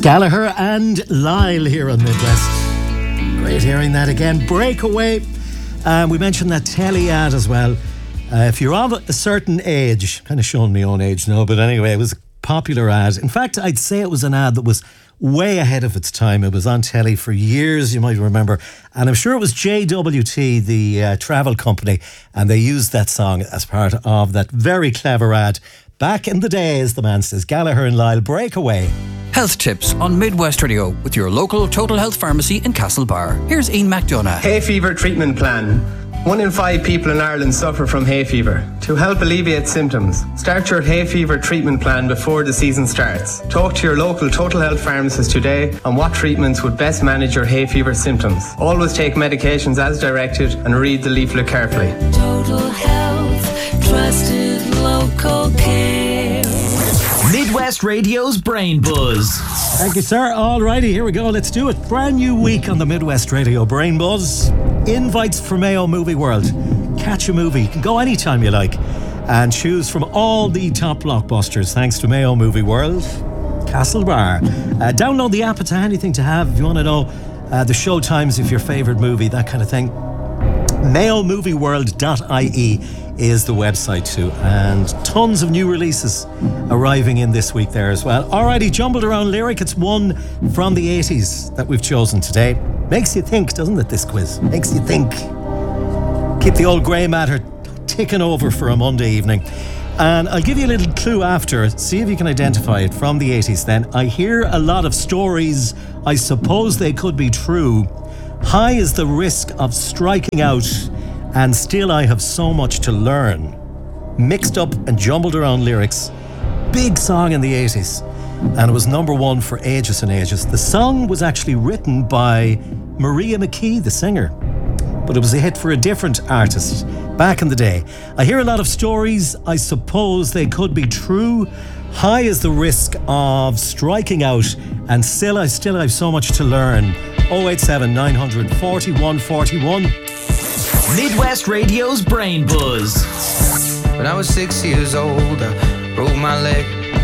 Gallagher and Lyle here on Midwest. Great hearing that again. Breakaway. We mentioned that telly ad as well. If you're of a certain age, kind of showing my own age now, but anyway, it was a popular ad. In fact, I'd say it was an ad that was way ahead of its time. It was on telly for years, you might remember. And I'm sure it was JWT, the travel company, and they used that song as part of that very clever ad. Back in the day, as the man says. Gallagher and Lyle, Breakaway. Health tips on Midwest Radio with your local Total Health Pharmacy in Castlebar. Here's Ian McDonough. Hay fever treatment plan. 1 in 5 people in Ireland suffer from hay fever. To help alleviate symptoms, start your hay fever treatment plan before the season starts. Talk to your local Total Health pharmacist today on what treatments would best manage your hay fever symptoms. Always take medications as directed and read the leaflet carefully. Total Health, trusted local care. Midwest Radio's Brain Buzz. Thank you, sir. Alrighty, here we go. Let's do it. Brand new week on the Midwest Radio Brain Buzz. Invites for Mayo Movie World. Catch a movie. You can go anytime you like and choose from all the top blockbusters thanks to Mayo Movie World. Castlebar. Download the app. It's a handy thing to have if you want to know the show times of your favourite movie, that kind of thing. mayomovieworld.ie is the website too, and tons of new releases arriving in this week there as well. Alrighty, jumbled around lyric. It's one from the 80s that we've chosen today. Makes you think, doesn't it, this quiz? Makes you think. Keep the old grey matter ticking over for a Monday evening. And I'll give you a little clue after. See if you can identify it from the 80s then. I hear a lot of stories. I suppose they could be true. High is the risk of striking out, and still I have so much to learn. Mixed up and jumbled around lyrics. Big song in the 80s. And it was number one for ages and ages. The song was actually written by Maria McKee, the singer. But it was a hit for a different artist back in the day. I hear a lot of stories. I suppose they could be true. High is the risk of striking out, and still I have so much to learn. 087 900 4141. Midwest Radio's Brain Buzz. When I was 6 years old, I broke my leg.